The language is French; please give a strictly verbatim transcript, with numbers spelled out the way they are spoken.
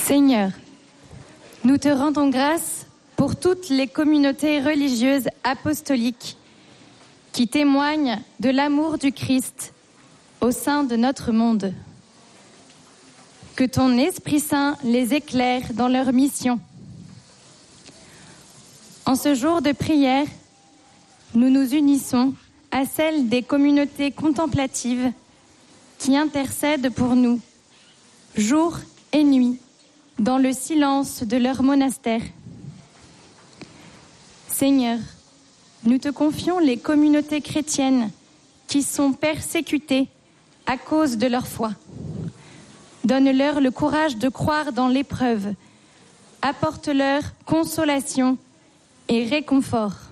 Seigneur, nous te rendons grâce pour toutes les communautés religieuses apostoliques qui témoignent de l'amour du Christ au sein de notre monde. Que ton Esprit Saint les éclaire dans leur mission. En ce jour de prière, nous nous unissons à celle des communautés contemplatives qui intercèdent pour nous, jour et nuit, dans le silence de leur monastère. Seigneur, nous te confions les communautés chrétiennes qui sont persécutées à cause de leur foi. Donne-leur le courage de croire dans l'épreuve. Apporte-leur consolation et réconfort.